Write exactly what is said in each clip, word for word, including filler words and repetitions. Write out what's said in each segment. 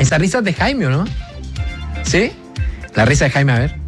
Esa risa es de Jaime, ¿no? ¿Sí? La risa de Jaime, a ver.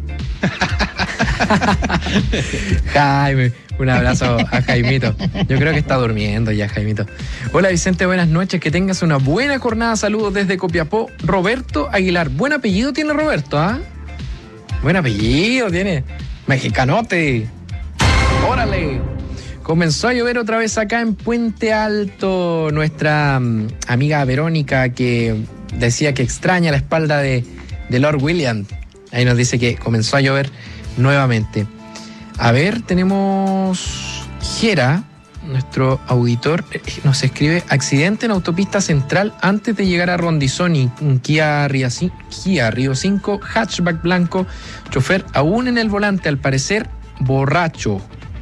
Jaime, un abrazo a Jaimito. Yo creo que está durmiendo ya, Jaimito. Hola Vicente, buenas noches, que tengas una buena jornada. Saludos desde Copiapó. Roberto Aguilar. Buen apellido tiene Roberto, ¿ah? ¿eh? Buen apellido tiene. Mexicanote. Órale. Comenzó a llover otra vez acá en Puente Alto. Nuestra um, amiga Verónica, que decía que extraña la espalda de, de Lord William. Ahí nos dice que comenzó a llover nuevamente. A ver, tenemos Jera, nuestro auditor, nos escribe: accidente en autopista central antes de llegar a Rondizoni, un Kia Rio, Kia Rio cinco, hatchback blanco, chofer aún en el volante, al parecer borracho.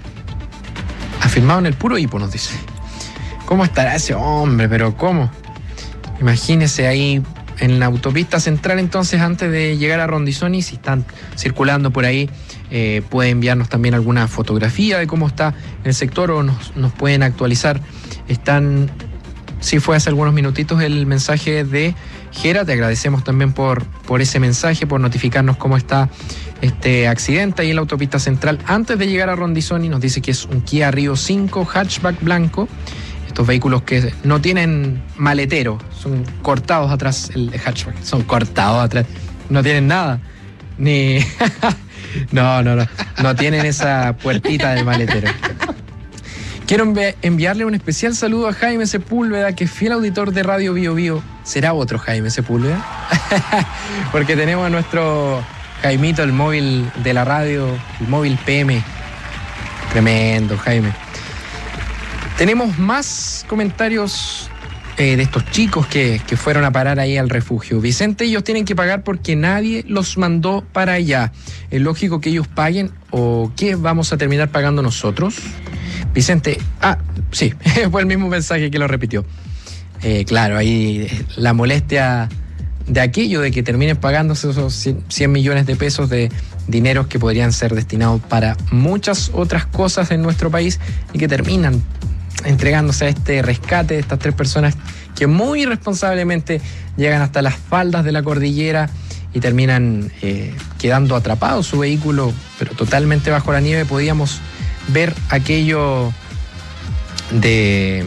Afirmado en el puro hipo, nos dice. ¿Cómo estará ese hombre? Pero ¿cómo? Imagínese ahí en la autopista central, entonces, antes de llegar a Rondizoni. Si están circulando por ahí, eh, puede enviarnos también alguna fotografía de cómo está el sector, o nos, nos pueden actualizar. Están, sí fue hace algunos minutitos el mensaje de Jera. Te agradecemos también por, por ese mensaje, por notificarnos cómo está este accidente ahí en la autopista central antes de llegar a Rondizoni. Nos dice que es un Kia Rio cinco hatchback blanco. Estos vehículos que no tienen maletero, son cortados atrás, el hatchback, son cortados atrás, no tienen nada, ni... no, no, no, no tienen esa puertita del maletero. Quiero envi- enviarle un especial saludo a Jaime Sepúlveda, que es fiel auditor de Radio Bio Bio. ¿Será otro Jaime Sepúlveda? Porque tenemos a nuestro Jaimito, el móvil de la radio, el móvil P M. Tremendo, Jaime. Tenemos más comentarios eh, de estos chicos que, que fueron a parar ahí al refugio. Vicente, ellos tienen que pagar porque nadie los mandó para allá. ¿Es lógico que ellos paguen o qué vamos a terminar pagando nosotros? Vicente, ah, sí, fue el mismo mensaje que lo repitió. Eh, claro, ahí la molestia de aquello de que terminen pagándose esos cien millones de pesos de dineros que podrían ser destinados para muchas otras cosas en nuestro país y que terminan entregándose a este rescate de estas tres personas que muy irresponsablemente llegan hasta las faldas de la cordillera y terminan eh, quedando atrapados su vehículo, pero totalmente bajo la nieve. Podíamos ver aquello de...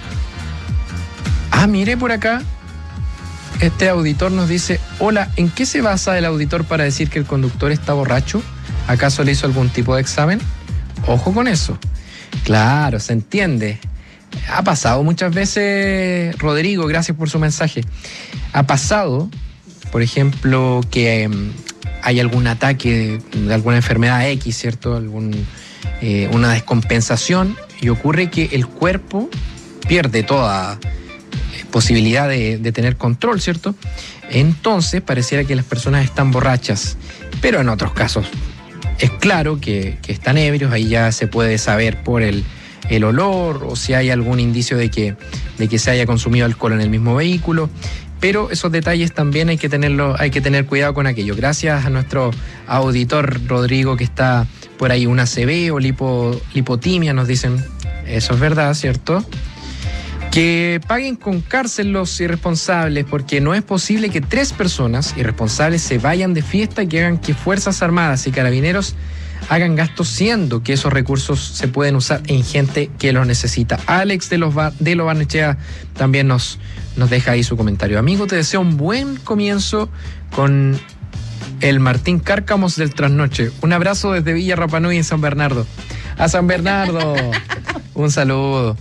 Ah, mire por acá. Este auditor nos dice: hola, ¿en qué se basa el auditor para decir que el conductor está borracho? ¿Acaso le hizo algún tipo de examen? Ojo con eso. Claro, se entiende. Ha pasado muchas veces, Rodrigo, gracias por su mensaje. Ha pasado, por ejemplo, que eh, hay algún ataque de, de alguna enfermedad X, ¿cierto? Algún, eh, una descompensación, y ocurre que el cuerpo pierde toda posibilidad de, de tener control, ¿cierto? Entonces pareciera que las personas están borrachas, pero en otros casos es claro que, que están ebrios. Ahí ya se puede saber por el, el olor o si hay algún indicio de que, de que se haya consumido alcohol en el mismo vehículo, pero esos detalles también hay que tenerlo, hay que tener cuidado con aquello. Gracias a nuestro auditor Rodrigo, que está por ahí. Una C B o lipo, lipotimia, nos dicen. Eso es verdad, ¿cierto? Que paguen con cárcel los irresponsables, porque no es posible que tres personas irresponsables se vayan de fiesta y que hagan que Fuerzas Armadas y Carabineros hagan gastos, siendo que esos recursos se pueden usar en gente que los necesita. Alex de, los de Lo Barnechea también nos, nos deja ahí su comentario. Amigo, te deseo un buen comienzo con el Martín Cárcamos del Trasnoche. Un abrazo desde Villa Rapa Nui en San Bernardo. A San Bernardo, un saludo.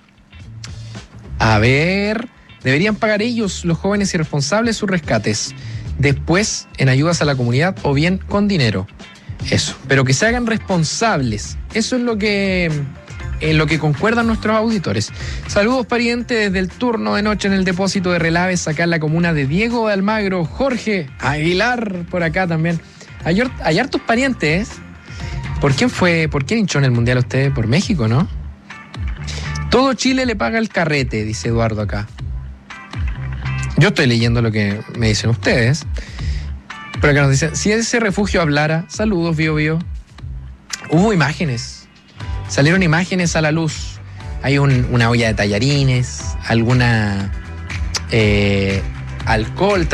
A ver, deberían pagar ellos, los jóvenes irresponsables, sus rescates. Después, en ayudas a la comunidad o bien con dinero. Eso, pero que se hagan responsables. Eso es lo que, en lo que concuerdan nuestros auditores. Saludos, parientes, desde el turno de noche en el depósito de Relaves, acá en la comuna de Diego de Almagro. Jorge Aguilar, por acá también. Hay, hay hartos parientes. ¿Por quién fue, por quién hinchó en el Mundial usted? Por México, ¿no? Todo Chile le paga el carrete, dice Eduardo acá. Yo estoy leyendo lo que me dicen ustedes. Pero acá nos dicen: si ese refugio hablara, saludos, Bio Bio. Hubo imágenes. Salieron imágenes a la luz. Hay un, una olla de tallarines, alguna eh, alcohol